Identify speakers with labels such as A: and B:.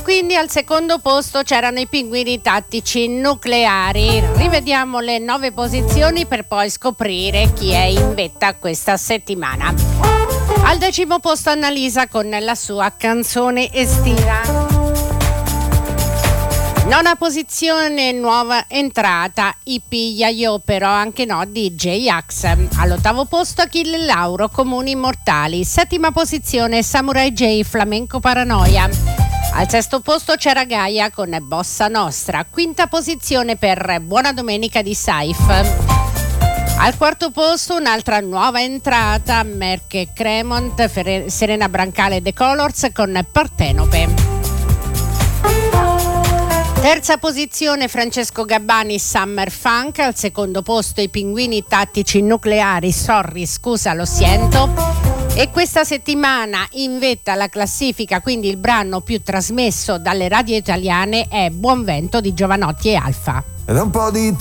A: Quindi al secondo posto c'erano i Pinguini Tattici Nucleari. Rivediamo le 9 posizioni per poi scoprire chi è in vetta questa settimana. Al 10° posto Annalisa con la sua canzone estiva. 9ª posizione, nuova entrata, Ippi Yayo, però anche no, di J-Ax. All'8° posto Achille Lauro, Comuni Immortali. 7ª posizione, Samurai J, Flamenco Paranoia. Al 6° posto c'era Gaia con Bossa Nostra. 5ª posizione per Buona Domenica di Saif. Al 4° posto un'altra nuova entrata, Merck Cremont, Serena Brancale The Colors con Partenope. 3ª posizione Francesco Gabbani, Summer Funk. Al 2° posto i Pinguini Tattici Nucleari, Sorry, scusa, lo siento. E questa settimana in vetta alla classifica, quindi il brano più trasmesso dalle radio italiane, è Buon Vento di Giovanotti e Alfa.
B: Ed un po' di